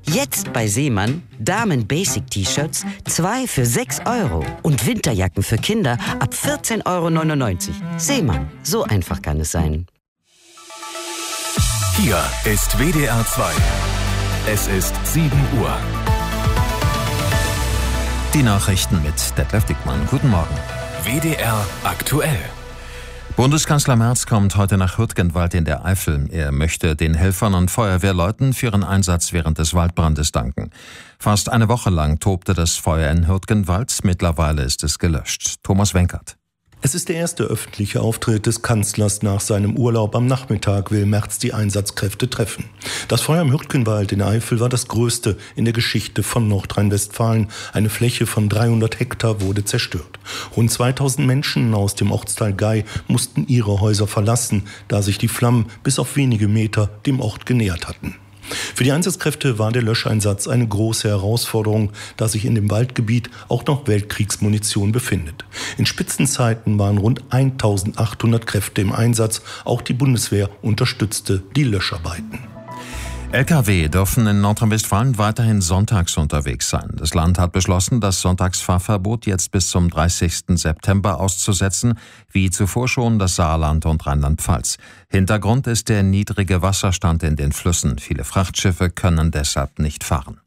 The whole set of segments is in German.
Jetzt bei Seemann Damen-Basic-T-Shirts 2 für 6 € und Winterjacken für Kinder ab 14,99 €. Seemann, so einfach kann es sein. Hier ist WDR 2. Es ist 7 Uhr. Die Nachrichten mit Detlef Dickmann. Guten Morgen. WDR aktuell. Bundeskanzler Merz kommt heute nach Hürtgenwald in der Eifel. Er möchte den Helfern und Feuerwehrleuten für ihren Einsatz während des Waldbrandes danken. Fast eine Woche lang tobte das Feuer in Hürtgenwald. Mittlerweile ist es gelöscht. Thomas Wenkert. Es ist der erste öffentliche Auftritt des Kanzlers nach seinem Urlaub. Am Nachmittag will Merz die Einsatzkräfte treffen. Das Feuer im Hürtgenwald in der Eifel war das größte in der Geschichte von Nordrhein-Westfalen. Eine Fläche von 300 Hektar wurde zerstört. Rund 2000 Menschen aus dem Ortsteil Gei mussten ihre Häuser verlassen, da sich die Flammen bis auf wenige Meter dem Ort genähert hatten. Für die Einsatzkräfte war der Löscheinsatz eine große Herausforderung, da sich in dem Waldgebiet auch noch Weltkriegsmunition befindet. In Spitzenzeiten waren rund 1800 Kräfte im Einsatz. Auch die Bundeswehr unterstützte die Löscharbeiten. Lkw dürfen in Nordrhein-Westfalen weiterhin sonntags unterwegs sein. Das Land hat beschlossen, das Sonntagsfahrverbot jetzt bis zum 30. September auszusetzen, wie zuvor schon das Saarland und Rheinland-Pfalz. Hintergrund ist der niedrige Wasserstand in den Flüssen. Viele Frachtschiffe können deshalb nicht fahren.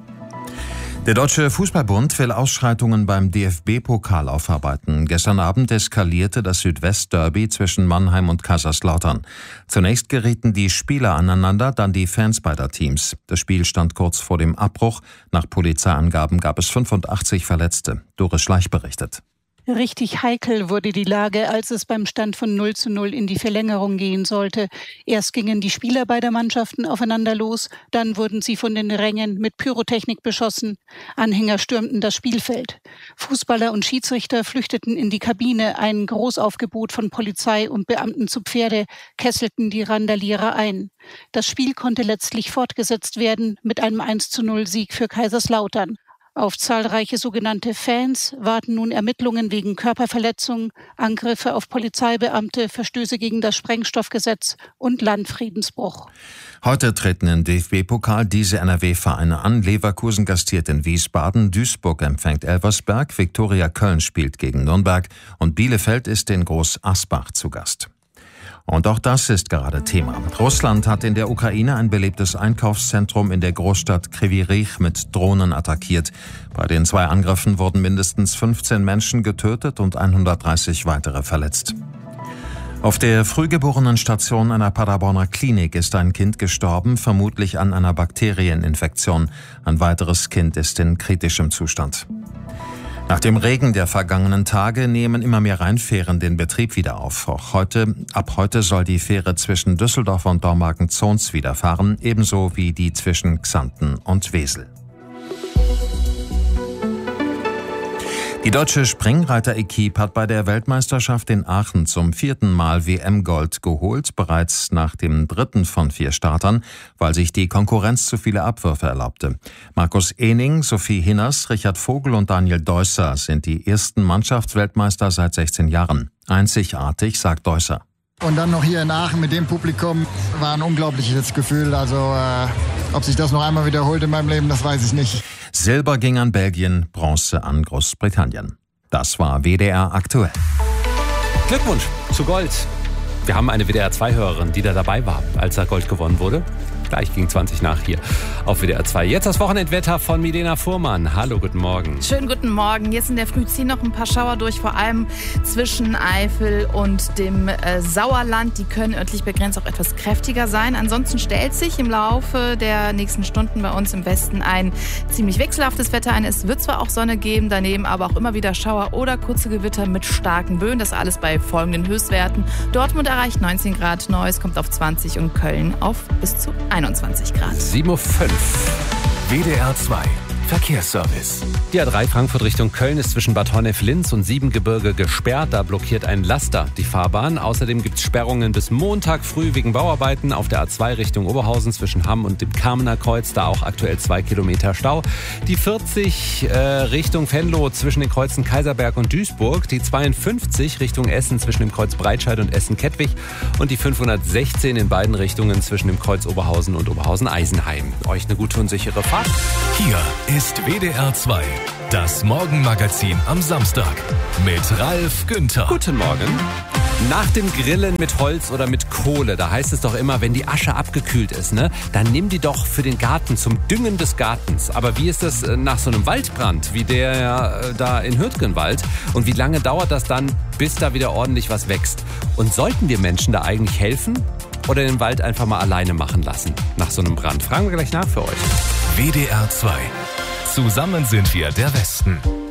Der Deutsche Fußballbund will Ausschreitungen beim DFB-Pokal aufarbeiten. Gestern Abend eskalierte das Südwest-Derby zwischen Mannheim und Kaiserslautern. Zunächst gerieten die Spieler aneinander, dann die Fans beider Teams. Das Spiel stand kurz vor dem Abbruch. Nach Polizeiangaben gab es 85 Verletzte. Doris Schleich berichtet. Richtig heikel wurde die Lage, als es beim Stand von 0:0 in die Verlängerung gehen sollte. Erst gingen die Spieler beider Mannschaften aufeinander los, dann wurden sie von den Rängen mit Pyrotechnik beschossen. Anhänger stürmten das Spielfeld. Fußballer und Schiedsrichter flüchteten in die Kabine. Ein Großaufgebot von Polizei und Beamten zu Pferde kesselten die Randalierer ein. Das Spiel konnte letztlich fortgesetzt werden mit einem 1:0-Sieg für Kaiserslautern. Auf zahlreiche sogenannte Fans warten nun Ermittlungen wegen Körperverletzung, Angriffe auf Polizeibeamte, Verstöße gegen das Sprengstoffgesetz und Landfriedensbruch. Heute treten im DFB-Pokal diese NRW-Vereine an. Leverkusen gastiert in Wiesbaden, Duisburg empfängt Elversberg, Viktoria Köln spielt gegen Nürnberg und Bielefeld ist in Groß Asbach zu Gast. Und auch das ist gerade Thema. Russland hat in der Ukraine ein belebtes Einkaufszentrum in der Großstadt Kryvyi Rih mit Drohnen attackiert. Bei den 2 Angriffen wurden mindestens 15 Menschen getötet und 130 weitere verletzt. Auf der Frühgeborenen-Station einer Paderborner Klinik ist ein Kind gestorben, vermutlich an einer Bakterieninfektion. Ein weiteres Kind ist in kritischem Zustand. Nach dem Regen der vergangenen Tage nehmen immer mehr Rheinfähren den Betrieb wieder auf. Ab heute soll die Fähre zwischen Düsseldorf und Dormagen-Zons wieder fahren, ebenso wie die zwischen Xanten und Wesel. Die deutsche Springreiter-Equipe hat bei der Weltmeisterschaft in Aachen zum 4. Mal WM-Gold geholt, bereits nach dem 3. von 4 Startern, weil sich die Konkurrenz zu viele Abwürfe erlaubte. Markus Ehning, Sophie Hinners, Richard Vogel und Daniel Deusser sind die ersten Mannschaftsweltmeister seit 16 Jahren. Einzigartig, sagt Deusser. Und dann noch hier in Aachen mit dem Publikum war ein unglaubliches Gefühl. Also ob sich das noch einmal wiederholt in meinem Leben, das weiß ich nicht. Silber ging an Belgien, Bronze an Großbritannien. Das war WDR aktuell. Glückwunsch zu Gold. Wir haben eine WDR-2-Hörerin, die da dabei war, als da Gold gewonnen wurde. Gleich gegen 20 nach hier auf WDR 2. Jetzt das Wochenendwetter von Milena Fuhrmann. Hallo, guten Morgen. Schönen guten Morgen. Jetzt in der Früh ziehen noch ein paar Schauer durch, vor allem zwischen Eifel und dem Sauerland. Die können örtlich begrenzt auch etwas kräftiger sein. Ansonsten stellt sich im Laufe der nächsten Stunden bei uns im Westen ein ziemlich wechselhaftes Wetter ein. Es wird zwar auch Sonne geben, daneben aber auch immer wieder Schauer oder kurze Gewitter mit starken Böen. Das alles bei folgenden Höchstwerten. Dortmund erreicht 19 Grad, Neuss kommt auf 20 und Köln auf bis zu 21 Grad. 7:05 Uhr. WDR 2. Verkehrsservice. Die A3 Frankfurt Richtung Köln ist zwischen Bad Honnef-Linz und Siebengebirge gesperrt. Da blockiert ein Laster die Fahrbahn. Außerdem gibt es Sperrungen bis Montag früh wegen Bauarbeiten auf der A2 Richtung Oberhausen zwischen Hamm und dem Kamener Kreuz. Da auch aktuell 2 Kilometer Stau. Die 40 Richtung Venlo zwischen den Kreuzen Kaiserberg und Duisburg. Die 52 Richtung Essen zwischen dem Kreuz Breitscheid und Essen-Kettwig. Und die 516 in beiden Richtungen zwischen dem Kreuz Oberhausen und Oberhausen-Eisenheim. Euch eine gute und sichere Fahrt. Hier ist WDR 2, das Morgenmagazin am Samstag mit Ralf Günther. Guten Morgen. Nach dem Grillen mit Holz oder mit Kohle, da heißt es doch immer, wenn die Asche abgekühlt ist, ne, dann nimm die doch für den Garten, zum Düngen des Gartens. Aber wie ist das nach so einem Waldbrand, wie der da in Hürtgenwald? Und wie lange dauert das dann, bis da wieder ordentlich was wächst? Und sollten wir Menschen da eigentlich helfen oder den Wald einfach mal alleine machen lassen nach so einem Brand? Fragen wir gleich nach für euch. WDR 2. Zusammen sind wir der Westen.